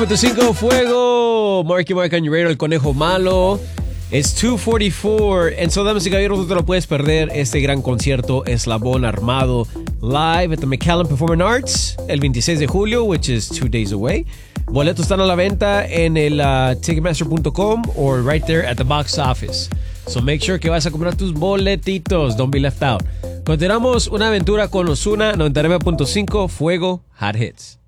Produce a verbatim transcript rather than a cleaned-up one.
cinco Fuego, Marky Mark and Urano, el conejo malo. Es dos cuarenta y cuatro. En so, damas y caballeros, no te lo puedes perder. Este gran concierto, Eslabón Armado, live at the McAllen Performing Arts, el veintiséis de julio, which is two days away. Boletos están a la venta en el uh, ticketmaster punto com or right there at the box office. So make sure que vas a comprar tus boletitos. Don't be left out. Continuamos una aventura con Ozuna, noventa y nueve punto cinco Fuego Hot Hits.